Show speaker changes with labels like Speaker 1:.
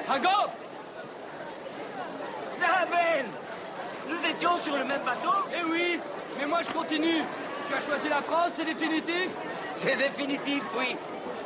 Speaker 1: Hago!
Speaker 2: Saven! Nous étions sur le même bateau?
Speaker 1: Eh oui, mais moi je continue. Tu as choisi la France, c'est définitif?
Speaker 2: C'est définitif, oui.